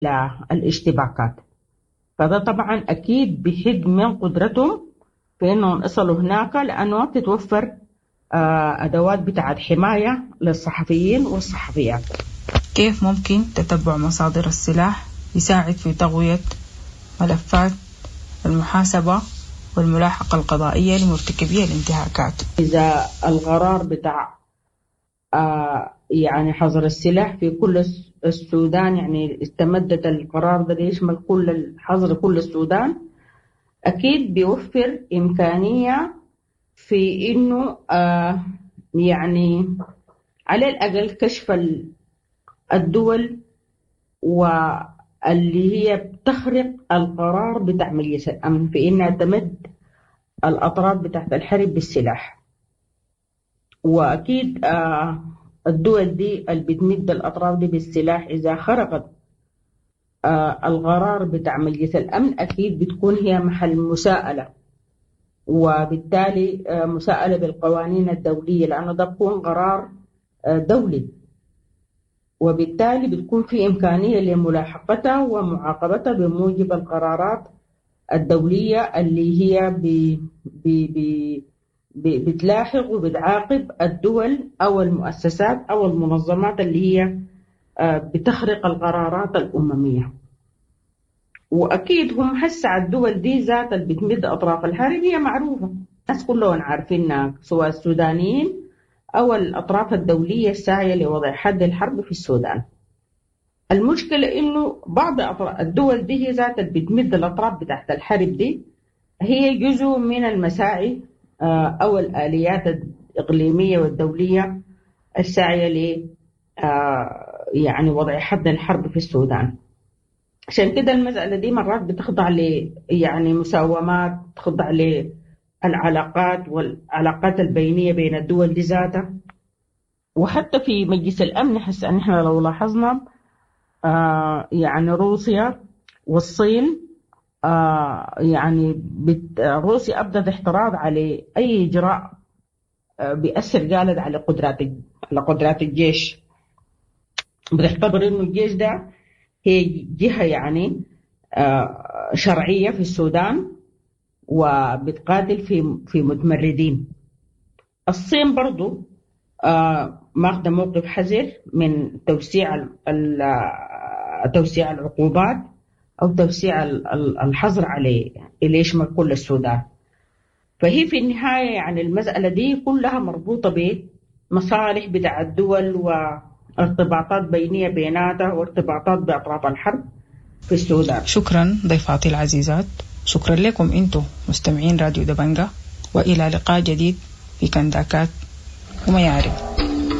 الاشتباكات. فده طبعا أكيد بيحد من قدرتهم في أنهم يصلوا هناك، لأنه ما بتتوفر أدوات بتاعت حماية للصحفيين والصحفيات. كيف ممكن تتبع مصادر السلاح يساعد في تقوية ملفات المحاسبة والملاحقة القضائية لمرتكبي الانتهاكات؟ إذا القرار بتاع يعني حظر السلاح في كل السودان، يعني استمدت القرار ده يشمل حظر كل السودان، أكيد بيوفر إمكانية في إنه يعني على الأقل كشف الدول واللي هي بتخرق القرار بتاع مجلس الأمن في إنها تمد الأطراف بتاعت الحرب بالسلاح. وأكيد الدول دي اللي بتمد الأطراف دي بالسلاح إذا خرقت القرار بتاع مجلس الأمن أكيد بتكون هي محل مساءلة، وبالتالي مساءلة بالقوانين الدولية، لأنه ده بيكون قرار دولي، وبالتالي بتكون في إمكانية لملاحقتها ومعاقبتها بموجب القرارات الدولية اللي هي بتلاحق وبتعاقب الدول أو المؤسسات أو المنظمات اللي هي بتخرق القرارات الأممية. وأكيد هم هسه الدول دي ذات اللي بتمد أطراف الحرب هي معروفة، الناس كلهم عارفينها، سواء السودانيين أو الأطراف الدولية الساعية لوضع حد الحرب في السودان. المشكلة إنه بعض الدول دي هي ذات اللي بتمد الأطراف بتاعت الحرب دي هي جزء من المساعي أو الآليات الإقليمية والدولية الساعية ل يعني وضع حد الحرب في السودان. عشان كده المسألة دي مرات بتخضع يعني مساومات، تخضع للعلاقات والعلاقات البينية بين الدول دي ذاتها. وحتى في مجلس الأمن حس أن احنا لو لاحظنا يعني روسيا والصين يعني روسيا أبدت احتراض على أي إجراء بيأثر قالت على قدرات الجيش. بتعتبر إنه الجيش ده هي جهة يعني شرعية في السودان وبتقاتل في متمردين. الصين برضو ماخذة موقف حذر من توسيع العقوبات أو توسيع الحظر عليه اللي يشمل كل السودان. فهي في النهاية يعني المسألة دي كلها مربوطة بمصالح بتاع الدول وارتباطات بينية بيناتها وارتباطات بأطراف الحرب في السودان. شكرا ضيفاتي العزيزات، شكرا لكم انتم مستمعين راديو دبنجة، وإلى لقاء جديد في كنداكات وما يعرف.